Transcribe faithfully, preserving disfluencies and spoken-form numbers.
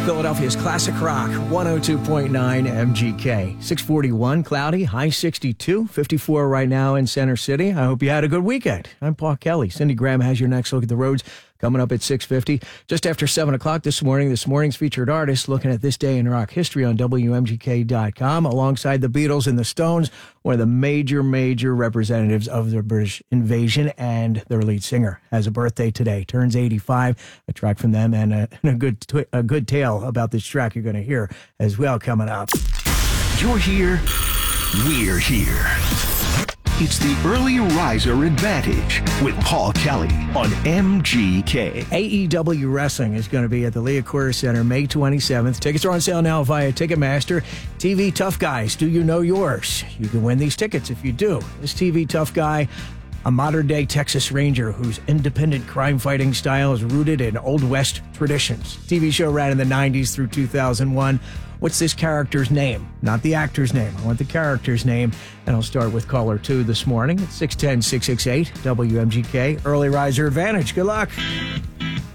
Philadelphia's classic rock, one oh two point nine M G K. six forty-one, cloudy, high sixty-two, fifty-four right now in Center City. I hope you had a good weekend. I'm Paul Kelly. Cindy Graham has your next look at the roads coming up at six fifty. Just after seven o'clock this morning, this morning's featured artist looking at this day in rock history on W M G K dot com alongside the Beatles and the Stones, one of the major, major representatives of the British invasion, and their lead singer has a birthday today, turns eighty-five. A track from them and a, and a good twi- a good tale about this track you're going to hear as well coming up. You're here, we're here. It's the early riser advantage with Paul Kelly on M G K. A E W Wrestling is going to be at the Liacouras Center May twenty-seventh. Tickets are on sale now via Ticketmaster. T V Tough Guys, do you know yours? You can win these tickets if you do. This T V Tough Guy, a modern-day Texas Ranger whose independent crime-fighting style is rooted in Old West traditions. T V show ran in the nineties through two thousand one. What's this character's name? Not the actor's name. I want the character's name. And I'll start with caller two this morning at six one zero, six six eight, W M G K. Early riser advantage. Good luck.